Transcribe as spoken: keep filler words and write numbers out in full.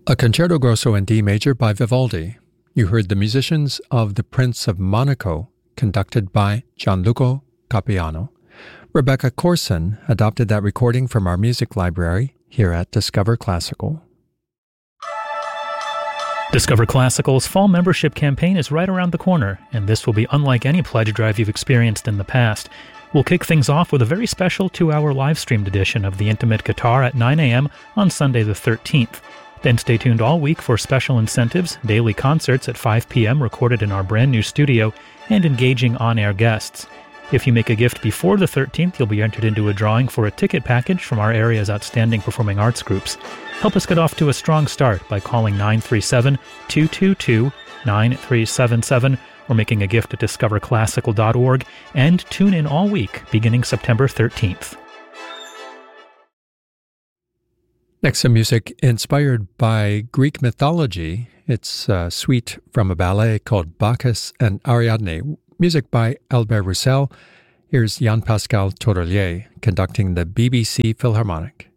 A Concerto Grosso in D major by Vivaldi. You heard the musicians of The Prince of Monaco, conducted by Gianluca Capiano. Rebecca Corson adopted that recording from our music library here at Discover Classical. Discover Classical's fall membership campaign is right around the corner, and this will be unlike any pledge drive you've experienced in the past. We'll kick things off with a very special two-hour live-streamed edition of The Intimate Guitar at nine a.m. on Sunday the thirteenth. Then stay tuned all week for special incentives, daily concerts at five p.m. recorded in our brand new studio, and engaging on-air guests. If you make a gift before the thirteenth, you'll be entered into a drawing for a ticket package from our area's outstanding performing arts groups. Help us get off to a strong start by calling nine three seven, two two two, nine three seven seven or making a gift at discover classical dot org, and tune in all week beginning September thirteenth. Next, some music inspired by Greek mythology. It's a suite from a ballet called Bacchus and Ariadne, music by Albert Roussel. Here's Jean-Pascal Tortelier conducting the B B C Philharmonic.